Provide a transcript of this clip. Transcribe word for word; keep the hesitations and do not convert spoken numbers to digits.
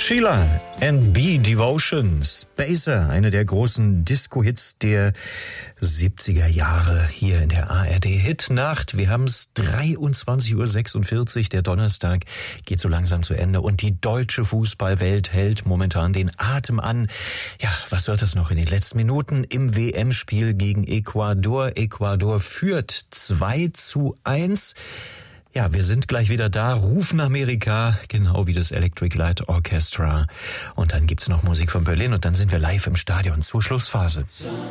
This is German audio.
Sheila and B Devotion, Spacer, eine der großen Disco-Hits der siebziger Jahre hier in der A R D-Hitnacht. Wir haben es dreiundzwanzig Uhr sechsundvierzig, der Donnerstag geht so langsam zu Ende und die deutsche Fußballwelt hält momentan den Atem an. Ja, was wird das noch in den letzten Minuten im W M-Spiel gegen Ecuador? Ecuador führt zwei zu eins. Ja, wir sind gleich wieder da. Rufen Amerika, genau wie das Electric Light Orchestra. Und dann gibt's noch Musik von Berlin und dann sind wir live im Stadion zur Schlussphase.